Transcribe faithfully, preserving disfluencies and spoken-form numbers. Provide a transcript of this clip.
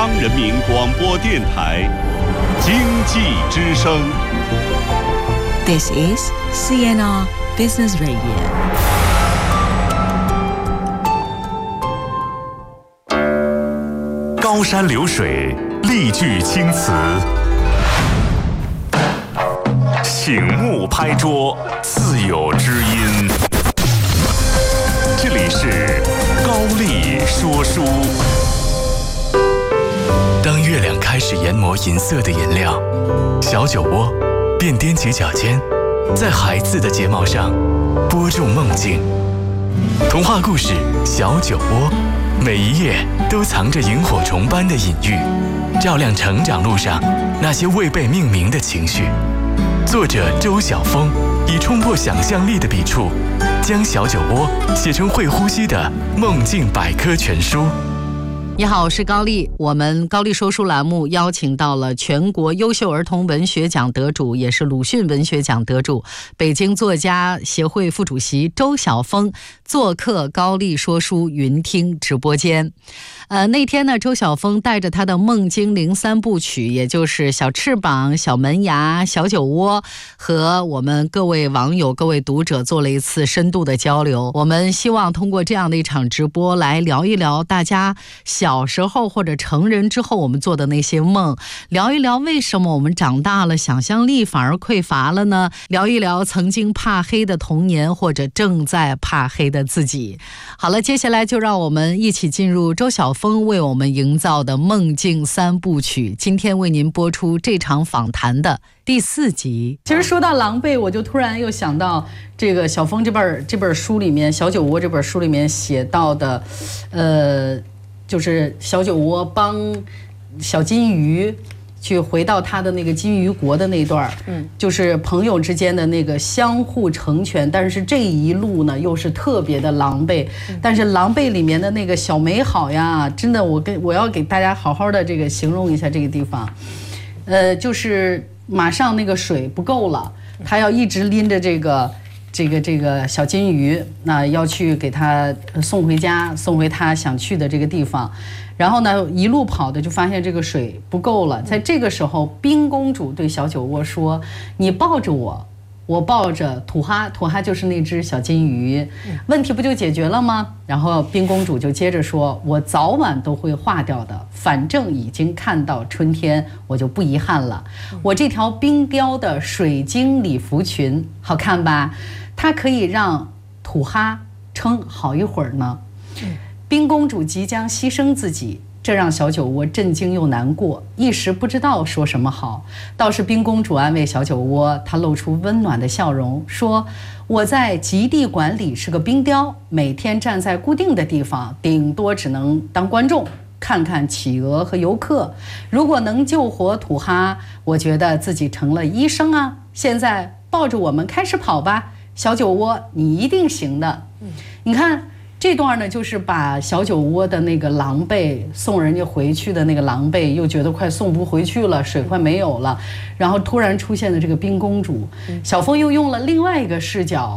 央人民广播电台经济之声。 This is C N R Business Radio。 高山流水，丽句青词，醒目拍桌，自有知音。这里是高丽说书。当月亮开始研磨银色的颜料，小酒窝便踮起脚尖，在孩子的睫毛上播种梦境。童话故事《小酒窝》，每一页都藏着萤火虫般的隐喻，照亮成长路上那些未被命名的情绪。作者周晓峰以冲破想象力的笔触，将小酒窝写成会呼吸的梦境百科全书。 你好，我是高丽。我们高丽说书栏目邀请到了全国优秀儿童文学奖得主，也是鲁迅文学奖得主，北京作家协会副主席周晓峰做客高丽说书云听直播间。呃，那天呢，周晓峰带着他的梦精灵三部曲，也就是小翅膀、小门牙、小酒窝，和我们各位网友、各位读者做了一次深度的交流。我们希望通过这样的一场直播来聊一聊大家小时候或者成人之后我们做的那些梦，聊一聊为什么我们长大了想象力反而匮乏了呢？聊一聊曾经怕黑的童年，或者正在怕黑的自己。好了，接下来就让我们一起进入周晓峰为我们营造的梦境三部曲。今天为您播出这场访谈的第四集。其实说到狼狈，我就突然又想到这个晓峰这本这本书里面，小酒窝这本书里面写到的，呃。就是小酒窝帮小金鱼去回到他的那个金鱼国的那段，嗯，就是朋友之间的那个相互成全，但是这一路呢又是特别的狼狈，但是狼狈里面的那个小美好呀，真的，我跟我要给大家好好的这个形容一下这个地方，呃，就是马上那个水不够了，他要一直拎着这个。这个这个小金鱼，那要去给他送回家，送回他想去的这个地方。然后呢，一路跑的就发现这个水不够了。在这个时候，冰公主对小酒窝说：“你抱着我，我抱着土哈，土哈就是那只小金鱼，问题不就解决了吗？”然后冰公主就接着说：“我早晚都会化掉的，反正已经看到春天，我就不遗憾了。我这条冰雕的水晶礼服裙好看吧？它可以让土哈撑好一会儿呢。”冰公主即将牺牲自己，这让小酒窝震惊又难过，一时不知道说什么好。倒是冰公主安慰小酒窝，她露出温暖的笑容，说：“我在极地馆里是个冰雕，每天站在固定的地方，顶多只能当观众，看看企鹅和游客。如果能救活土哈，我觉得自己成了医生啊！现在抱着我们开始跑吧，小酒窝，你一定行的。”你看这段呢，就是把小酒窝的那个狼狈，送人家回去的那个狼狈，又觉得快送不回去了，水快没有了，然后突然出现的这个冰公主，小峰又用了另外一个视角